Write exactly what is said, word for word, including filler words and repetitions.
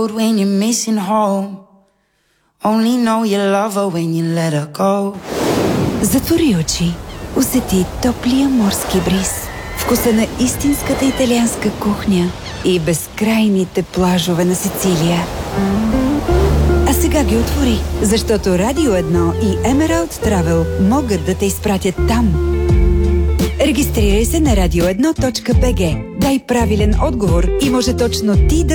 When you're missing home, only know you love her when you let her go. Затвори очи, усети топлия морски бриз, вкуса на истинската италианска кухня и безкрайните плажове на Сицилия. А сега ги отвори, защото Радио едно и Emerald Travel могат да те изпратят там. Регистрирай се на радио едно точка би джи. Дай правилен отговор и може точно ти да